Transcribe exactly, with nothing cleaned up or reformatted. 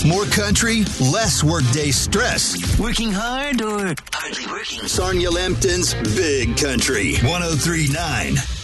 More country, less workday stress. Working hard or hardly working? Sonia Lampton's Big Country, one oh three point nine.